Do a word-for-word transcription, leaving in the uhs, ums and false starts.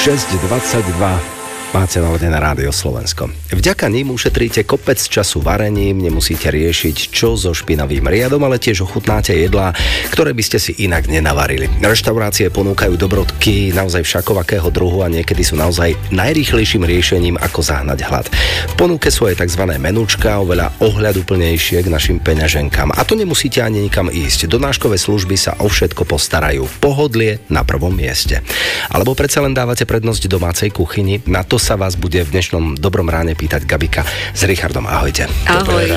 šesť dvadsaťdva. Máte naladené Rádio Slovensko. Vďaka nim ušetríte kopec času varením, nemusíte riešiť čo so špinavým riadom, ale tiež ochutnáte jedlá, ktoré by ste si inak nenavarili. Reštaurácie ponúkajú dobrodky naozaj všakovakého druhu a niekedy sú naozaj najrýchlejším riešením, ako zahnať hlad. V ponuke sú aj tzv. Menučka, oveľa ohľaduplnejšie k našim peňaženkám. A to nemusíte ani nikam ísť. Donáškové služby sa o všetko postarajú. Pohodlie na prvom mieste. Alebo predsa len dávate prednosť domácej kuchyni? Na to sa vás bude v dnešnom Dobrom ráne pýtať Gabika s Richardom. Ahojte. Ahoj.